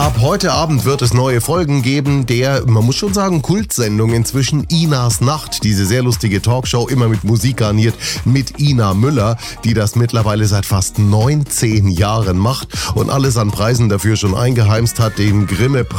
Ab heute Abend wird es neue Folgen geben der, man muss schon sagen, Kultsendung inzwischen, Inas Nacht. Diese sehr lustige Talkshow, immer mit Musik garniert, mit Ina Müller, die das mittlerweile seit fast 19 Jahren macht und alles an Preisen dafür schon eingeheimst hat. Den Grimme